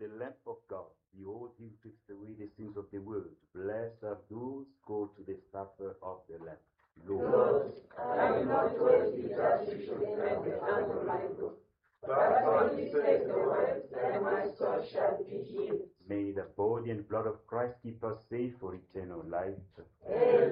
the Lamb of God. Behold, he who takes away the sins of the world. Blessed are those who go to the supper of the Lamb. Lord, I am not worthy that you should let me under my roof, but only say the words, and my soul shall be healed. May the body and blood of Christ keep us safe for eternal life. Amen.